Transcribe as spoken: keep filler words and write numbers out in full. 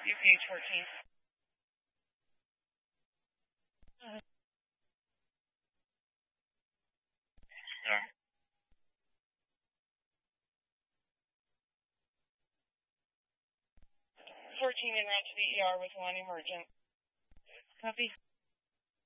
U P H fourteen. Uh, yeah. fourteen en route to the E R with one emergent. Copy.